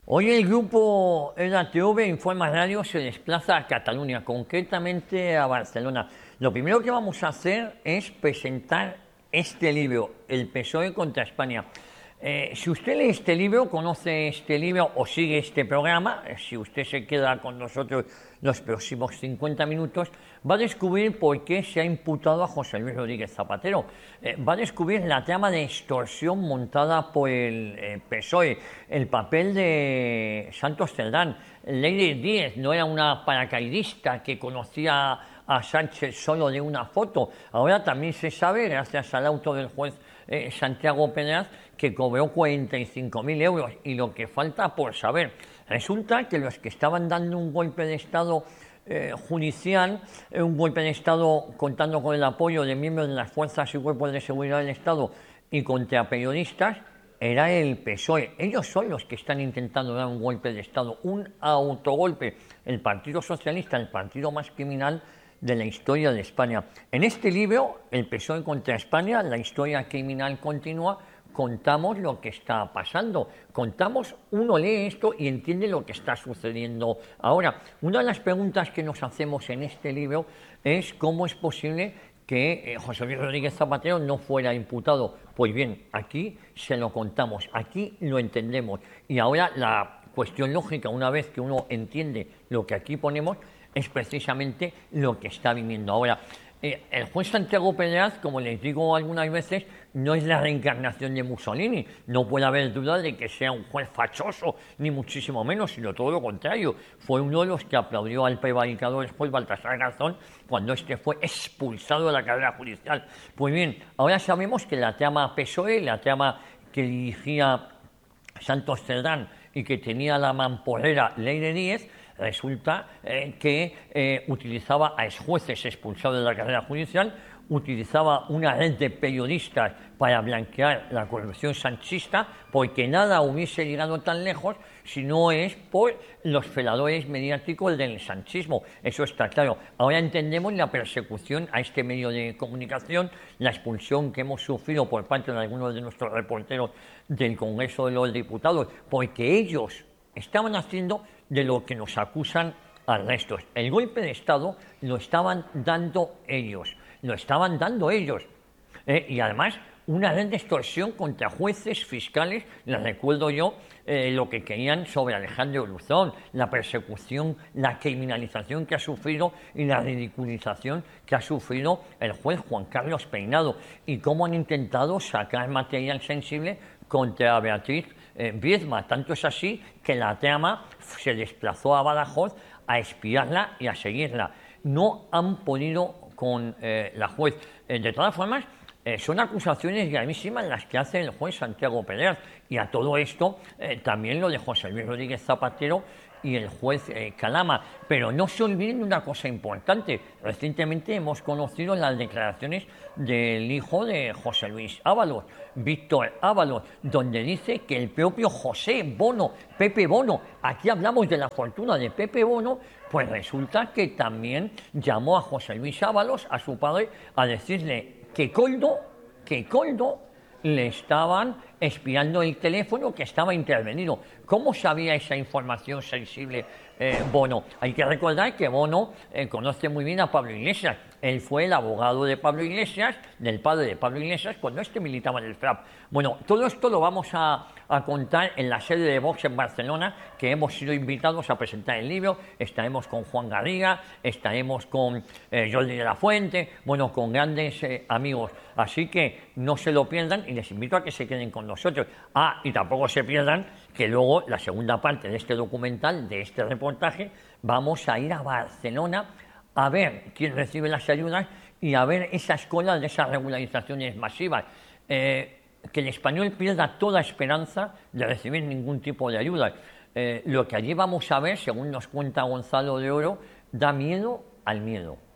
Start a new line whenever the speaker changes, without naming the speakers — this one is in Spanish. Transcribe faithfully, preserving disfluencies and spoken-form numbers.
Hoy el grupo E D A T V Informa Radio se desplaza a Cataluña, concretamente a Barcelona. Lo primero que vamos a hacer es presentar este libro, El P S O E contra España. Eh, si usted lee este libro, conoce este libro o sigue este programa, eh, si usted se queda con nosotros los próximos cincuenta minutos, va a descubrir por qué se ha imputado a José Luis Rodríguez Zapatero. Eh, va a descubrir la trama de extorsión montada por el eh, P S O E, el papel de Santos Cerdán. Leyre Díez no era una paracaidista que conocía a Sánchez solo de una foto. Ahora también se sabe, gracias al auto del juez eh, Santiago Pedraz, que cobró cuarenta y cinco mil euros, y lo que falta por saber. Resulta que los que estaban dando un golpe de Estado eh, judicial, eh, un golpe de Estado contando con el apoyo de miembros de las fuerzas y cuerpos de seguridad del Estado y contra periodistas, era el P S O E. Ellos son los que están intentando dar un golpe de Estado, un autogolpe. El Partido Socialista, el partido más criminal de la historia de España. En este libro, El P S O E contra España, la historia criminal continúa, contamos lo que está pasando. Contamos, uno lee esto y entiende lo que está sucediendo ahora. Una de las preguntas que nos hacemos en este libro es cómo es posible que eh, José Luis Rodríguez Zapatero no fuera imputado. Pues bien, aquí se lo contamos, aquí lo entendemos. Y ahora la cuestión lógica, una vez que uno entiende lo que aquí ponemos, es precisamente lo que está viniendo ahora. Eh, el juez Santiago Pedraz, como les digo algunas veces, no es la reencarnación de Mussolini. No puede haber duda de que sea un juez fachoso, ni muchísimo menos, sino todo lo contrario. Fue uno de los que aplaudió al prevaricador juez Baltasar Garzón cuando este fue expulsado de la carrera judicial. Pues bien, ahora sabemos que la trama P S O E, la trama que dirigía Santos Cerdán y que tenía la mamporrera Leyre Díez, resulta eh, que eh, utilizaba a exjueces expulsados de la carrera judicial, utilizaba una red de periodistas para blanquear la corrupción sanchista, porque nada hubiese llegado tan lejos si no es por los feladores mediáticos del sanchismo. Eso está claro. Ahora entendemos la persecución a este medio de comunicación, la expulsión que hemos sufrido por parte de algunos de nuestros reporteros del Congreso de los Diputados, porque ellos estaban haciendo de lo que nos acusan al resto. El golpe de Estado lo estaban dando ellos, lo estaban dando ellos. Eh, y además, una red de extorsión contra jueces, fiscales. Les recuerdo yo eh, lo que querían sobre Alejandro Luzón, la persecución, la criminalización que ha sufrido y la ridiculización que ha sufrido el juez Juan Carlos Peinado, y cómo han intentado sacar material sensible contra Beatriz eh, Biedma. Tanto es así que la trama se desplazó a Badajoz a espiarla y a seguirla. No han podido con eh, la juez. Eh, de todas formas, eh, son acusaciones gravísimas las que hace el juez Santiago Pedraz. Y a todo esto eh, también lo de José Luis Rodríguez Zapatero y el juez eh, Calama. Pero no se olviden de una cosa importante. Recientemente hemos conocido las declaraciones del hijo de José Luis Ábalos, Víctor Ábalos, donde dice que el propio José Bono, Pepe Bono, aquí hablamos de la fortuna de Pepe Bono, pues resulta que también llamó a José Luis Ábalos, a su padre, a decirle que Coldo, que Coldo le estaban espiando el teléfono, que estaba intervenido. ¿Cómo sabía esa información sensible eh, Bono? Hay que recordar que Bono eh, conoce muy bien a Pablo Iglesias. Él fue el abogado de Pablo Iglesias, del padre de Pablo Iglesias, cuando este militaba en el F R A P. Bueno, todo esto lo vamos a, a contar en la sede de Vox en Barcelona, que hemos sido invitados a presentar el libro. Estaremos con Juan Garriga, estaremos con eh, Jordi de la Fuente, bueno, con grandes eh, amigos. Así que no se lo pierdan y les invito a que se queden con nosotros. Ah, y tampoco se pierdan que luego la segunda parte de este documental, de este reportaje, vamos a ir a Barcelona a ver quién recibe las ayudas y a ver esas colas de esas regularizaciones masivas. Eh, que el español pierda toda esperanza de recibir ningún tipo de ayuda. Eh, lo que allí vamos a ver, según nos cuenta Gonzalo de Oro, da miedo al miedo.